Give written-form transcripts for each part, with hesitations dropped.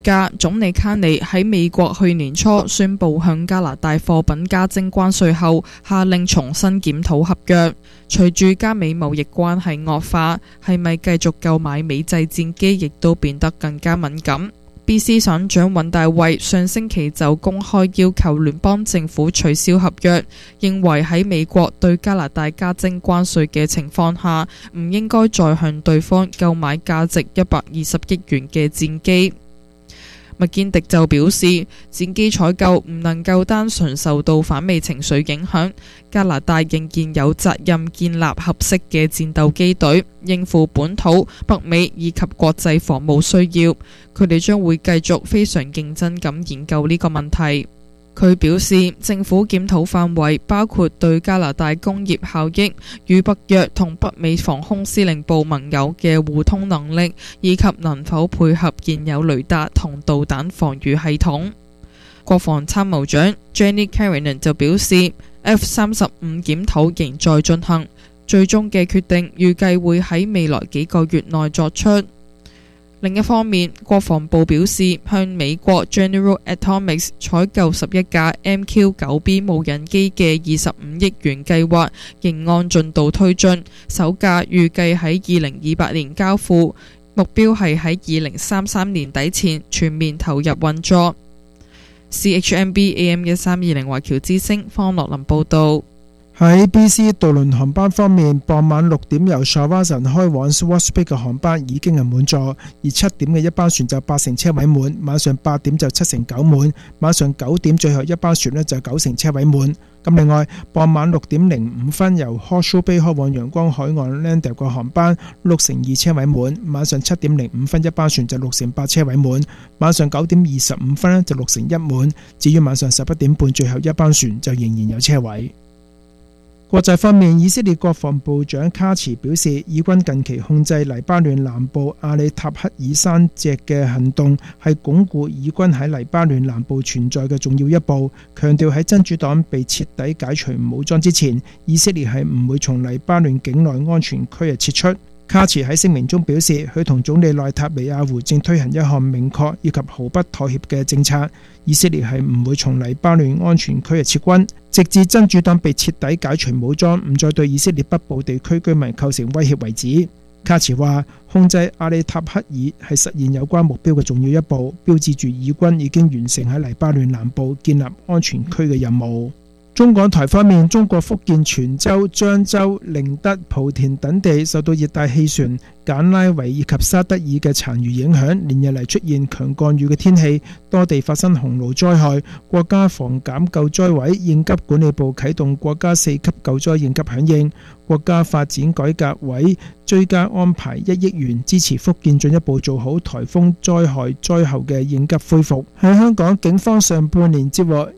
總理卡尼喺美國去年初宣布向加拿大貨品加徵關稅後，下令重新檢討合約。隨住加美貿易關係惡化，係咪繼續購買美製戰機亦都變得更加敏感。BC 省長尹大衛上星期就公開要求聯邦政府取消合約，認為喺美國對加拿大加徵關稅嘅情況下，唔應該再向對方購買價值120億元嘅戰機。麥堅迪就表示，戰機採購唔能夠單純受到反美情緒影響，加拿大仍然有責任建立合適嘅戰鬥機隊，應付本土、北美以及國際防務需要。佢哋將會繼續非常認真咁研究呢個問題。佢表示，政府檢討範圍包括對加拿大工業效益、與北約同北美防空司令部盟友嘅互通能力，以及能否配合現有雷達同導彈防禦系統。國防參謀長 Jenny Karinan 就表示， F-35 檢討仍在進行，最終嘅決定預計會喺未來幾個月內作出。另一方面，國防部表示向美國 General Atomics 採購11架 MQ-9B 無人機嘅25億元計劃仍按進度推進，首架預計喺2028年交付，目標係喺2033年底前全面投入運作。CHMB AM1320 華僑之聲方樂林報導。 喺 BC 渡輪航班方面，傍晚6點由 Shawinigan 開往 Swartz Bay 嘅航班已經係滿座，而7點嘅一班船就8成車位滿，晚上8點就7成9滿，晚上9點最後一班船呢就9成車位滿。咁另外，傍晚6點05分由 Horseshoe Bay 開往陽光海岸 Landale 嘅航班6成2車位滿，晚上7點05分一班船就6成8車位滿，晚上9點25分呢就6成1滿。至於晚上11點半最後一班船就仍然有車位。國際方面，以色列國防部長卡茨表示，以軍近期控制黎巴嫩南部阿里塔克爾山脊嘅行動係鞏固以軍喺黎巴嫩南部存在嘅重要一步，強調喺真主黨被徹底解除武裝之前，以色列係唔會從黎巴嫩境內安全區撤出。卡茨喺聲明中表示，佢同總理內塔尼亞胡正推行一項明確以及毫不妥協嘅政策，以色列係唔會從黎巴嫩安全區撤軍，直至真主黨被徹底解除武裝，唔再對以色列北部地區居民構成威脅為止。卡茨話，控制阿里塔克爾係實現有關目標嘅重要一步，標誌住以軍已經完成喺黎巴嫩南部建立安全區嘅任務。中港台方面，中國福建泉州、漳州、寧德、莆田等地受到熱帶氣旋簡拉維以及沙德爾嘅殘餘影響，連日嚟出現強降雨嘅天氣，多地發生洪澇災害。國家防減救災委應急管理部啟動國家4級救災應急響應，國家發展改革委追加安排1億元，支持福建進一步做好颱風災害災後嘅應急恢復。喺香港，警方上半年接獲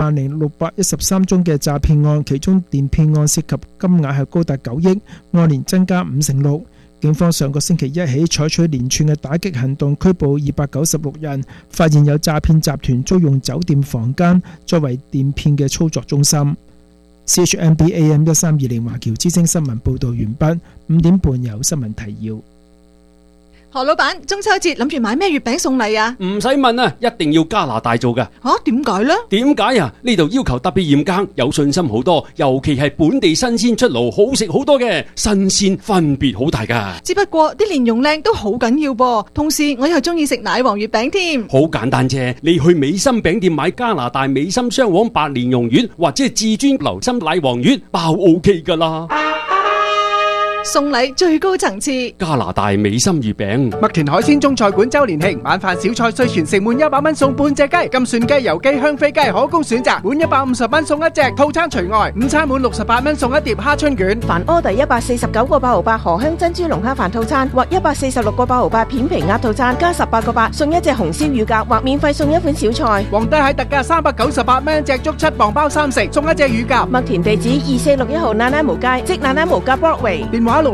20,613宗嘅詐騙案，其中電騙案涉及金額係高達9億，按年增加5成6。警方上個星期一起採取連串嘅打擊行動，拘捕296人，發現有詐騙集團租用酒店房間作為電騙嘅操作中心。CHMB AM1320 華僑之聲新聞報道完畢。5點半有新聞提要。 何老闆，中秋節諗住買咩月餅送禮啊？ 唔使問啊，一定要加拿大做嘅。 點解呢？ 點解啊？呢度要求特別嚴格，有信心好多，尤其係本地新鮮出爐，好食好多嘅，新鮮分別好大噶。 只不過啲蓮蓉靚都好緊要噃，同時我又中意食奶黃月餅添。 好簡單啫，你去美心餅店買加拿大美心雙黃白蓮蓉月，或者係至尊流心奶黃月，包 OK 噶啦。 送禮最高層次， 加拿大美心月餅。 麥田海鮮中菜館周年慶，晚飯小菜稅全城滿100蚊送半隻雞，金蒜雞、油雞、香飛雞可供選擇，滿150蚊送一隻，套餐除外。午餐滿68蚊送一碟蝦春卷。 凡order149個8毫8荷香珍珠龍蝦飯套餐或146個8毫8片皮鴨套餐，加18個8送一隻紅燒乳鴿，或免費送一款小菜。 皇帝蟹特價398蚊一隻，足7磅包3食，送一隻乳鴿。 麥田地址2461號那拉無街，即那拉無街 Broadway。 電話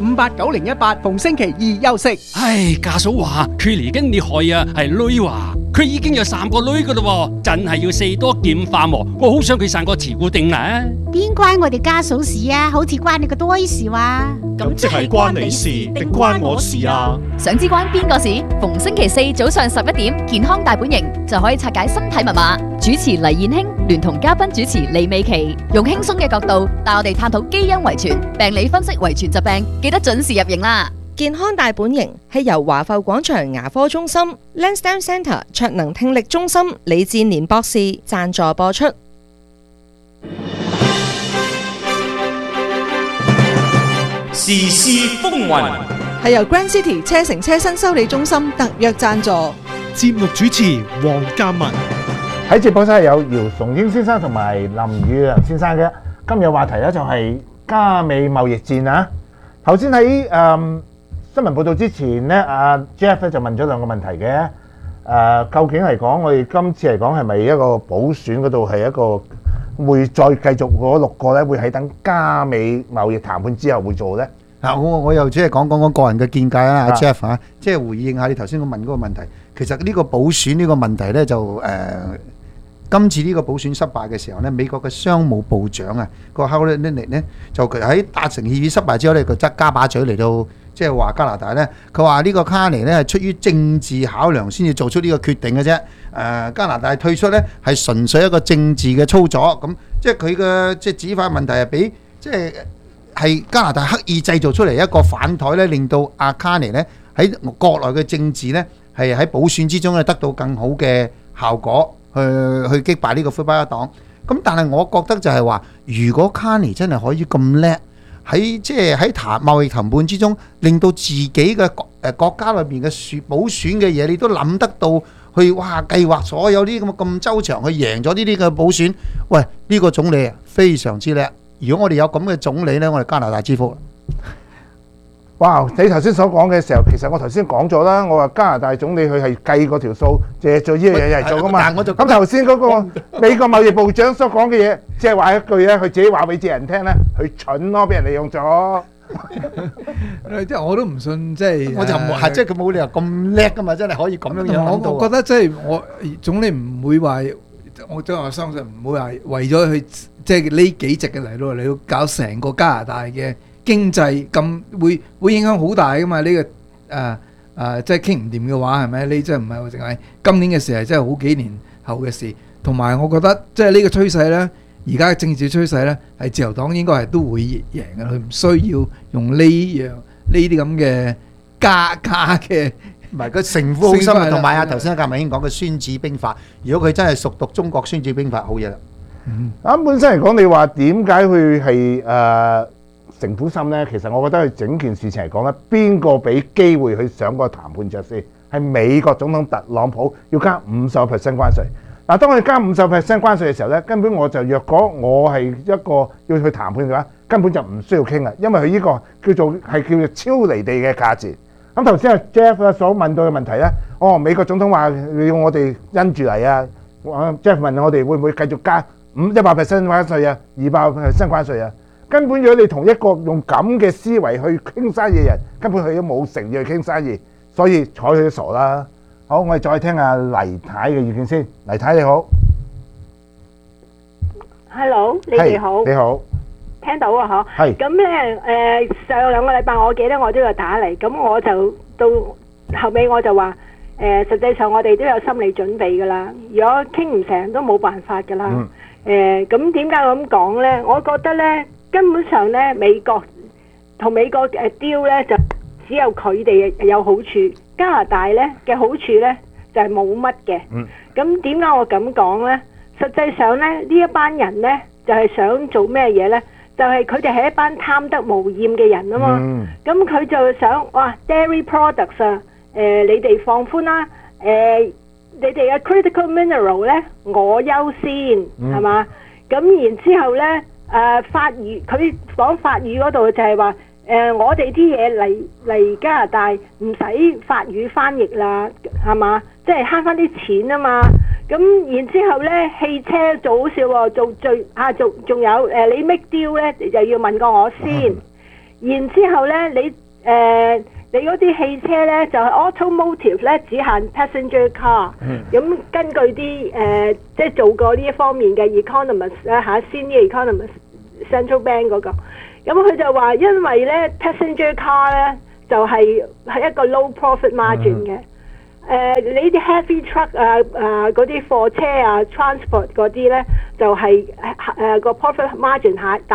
604-2589018，2589018，逢星期二休息。 唉，家嫂話佢嚟緊你害啊，係女話。 佢已經有3個女噶啦，真係要四多劍化喎。我好想佢生個慈姑定啦。 邊關我哋家嫂事啊？好似關你個堆事哇！ 咁即係關你事定關我事啊？ 想知關邊個事？逢星期四早上11點，健康大本營就可以拆解身體密碼。主持黎燕卿聯同嘉賓主持李美琪，用輕鬆嘅角度帶我哋探討基因遺傳、病理分析遺傳疾病，記得準時入營啦！ 健康大本營係由華埠廣場牙科中心、Lansdowne Centre 卓能聽力中心李志年博士贊助播出。 時事風雲係由 Grand City 車城車新修理中心特約贊助。 節目主持黃嘉文。 喺直播室有姚崇英先生同埋林宇良先生嘅。今日話題咧就係加美貿易戰啊。頭先喺新聞報道之前咧，阿 Jeff 咧就問咗2個問題嘅。究竟嚟講，我哋今次嚟講係咪一個補選嗰度係一個會再繼續嗰6個咧，會喺等加美貿易談判之後會做咧？ 我又只係講個人嘅見解啦，阿 Jeff 嚇，即係回應下你頭先我問嗰個問題。其實呢個補選呢個問題咧，就今次呢個補選失敗嘅時候咧，美國嘅商務部長啊，個 Howard Lutnick 咧，就喺達成協議失敗之後咧，佢則加把嘴嚟到即係話加拿大咧，佢話呢個卡尼咧係出於政治考量先至做出呢個決定嘅啫。加拿大退出咧係純粹一個政治嘅操作，咁即係佢嘅即係指法問題係俾即係加拿大刻意製造出嚟一個反台咧，令到阿卡尼咧喺國內嘅政治咧係喺補選之中咧得到更好嘅效果，去擊敗呢個魁北克黨。咁但係我覺得就係話，如果卡尼真係可以咁叻，喺即係喺貿易談判之中，令到自己嘅國家裏邊嘅補選嘅嘢，你都諗得到去計劃所有啲咁周詳去贏咗呢啲嘅補選。喂，呢個總理非常之叻。如果我哋有咁嘅總理呢，我哋加拿大之福。 哇！你頭先所講嘅時候，其實我頭先講咗啦，我話加拿大總理佢係計嗰條數，淨係做呢樣嘢嚟做噶嘛。咁頭先嗰個美國貿易部長所講嘅嘢，即係話一句咧，佢自己話俾啲人聽咧，佢蠢咯，俾人利用咗。 即係我都唔信，即係我就唔係即係佢冇理由咁叻噶嘛，真係可以咁樣樣。 我覺得即係我總理唔會話，我真係相信唔會話為咗去即係呢幾席嘅嚟到搞成個加拿大嘅經濟咁會影響好大噶嘛？呢個即係傾唔掂嘅話係咪？呢真係唔係淨係今年嘅事，係真係好幾年後嘅事。同埋我覺得即係呢個趨勢咧，而家嘅政治趨勢咧，係自由黨應該係都會贏嘅。佢唔需要用呢啲咁嘅加嘅。 唔係，個城府好深啊，同埋啊頭先阿革命兄講嘅《孫子兵法》，如果佢真係熟讀中國《孫子兵法》，好嘢啦。 本身嚟講，你話點解佢係城府深呢？其實我覺得佢整件事情嚟講咧，邊個俾機會去上個談判桌先？係美國總統特朗普要加50% 關稅。嗱，當佢加50% 關稅嘅時候咧，根本我就若果我係一個要去談判嘅話，根本就唔需要傾啊，因為佢呢個叫做超離地嘅價錢。咁頭先阿 Jeff 所問到嘅問題咧，美國總統話要我哋因住嚟啊。Jeff 問我哋會唔會繼續加100% 關稅啊，200% 關稅啊？根本如果你同一個用咁嘅思維去傾生意嘅人，根本佢都冇誠意去傾生意，所以睬佢都傻啦。好，我哋再聽下黎太嘅意見先。黎太你好 ，Hello， 你哋好， 你好。 聽到啊，嗬，係咁咧，上2個禮拜我記得我都有打嚟，咁我就到後尾我就話，實際上我哋都有心理準備噶啦，如果傾唔成都冇辦法噶啦，咁點解我咁講咧？我覺得咧，根本上咧，美國 deal 咧就只有佢哋有好處，加拿大咧嘅好處咧就係冇乜嘅。咁點解我咁講咧？實際上咧，呢一班人咧就係想做咩嘢咧？就係佢哋係一班貪得無厭嘅人啊嘛，咁佢就想哇 dairy products 啊，你哋放寬啦，你哋嘅 critical mineral 咧我優先係嘛，咁然之後咧法語佢講法語嗰度就係話我哋啲嘢嚟加拿大唔使法語翻譯啦，係嘛，即係慳翻啲錢啊嘛。咁然之後咧，汽車做好笑喎，仲有你 make deal 咧就要問過我先，然之後咧你你嗰啲汽車咧就係 automotive 咧只限 passenger car，咁根據啲即係做過呢一方面嘅 economist 咧senior economist central bank 嗰個，咁佢就話因為咧 passenger car 咧就係一個 low profit margin 嘅。你啲 heavy truck 嗰啲貨車transport 嗰啲咧就係個 profit margin大